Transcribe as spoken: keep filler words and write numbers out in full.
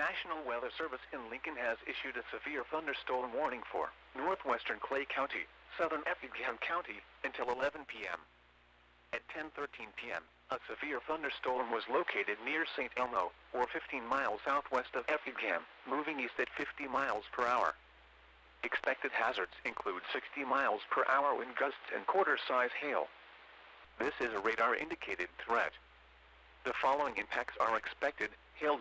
National Weather Service in Lincoln has issued a severe thunderstorm warning for northwestern Clay County, southern Effingham County, until eleven p m At ten thirteen p m, a severe thunderstorm was located near Saint Elmo, or fifteen miles southwest of Effingham, moving east at fifty miles per hour. Expected hazards include sixty miles per hour wind gusts and quarter-size hail. This is a radar-indicated threat. The following impacts are expected: